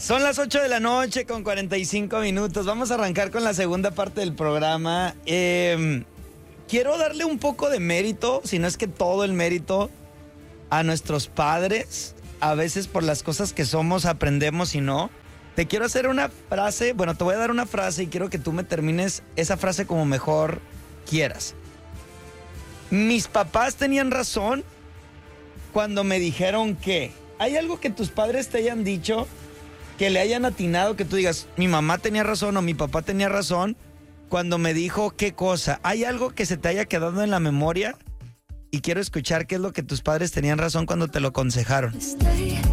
Son las 8 de la noche con 45 minutos. Vamos a arrancar con la segunda parte del programa. Quiero darle un poco de mérito, si no es que todo el mérito, a nuestros padres. A veces por las cosas que somos aprendemos y no. Te quiero hacer una frase, bueno, te voy a dar una frase y quiero que tú me termines esa frase como mejor quieras. Mis papás tenían razón cuando me dijeron que... ¿Hay algo que tus padres te hayan dicho, que le hayan atinado, que tú digas, mi mamá tenía razón o mi papá tenía razón cuando me dijo qué cosa? ¿Hay algo que se te haya quedado en la memoria? Y quiero escuchar qué es lo que tus padres tenían razón cuando te lo aconsejaron.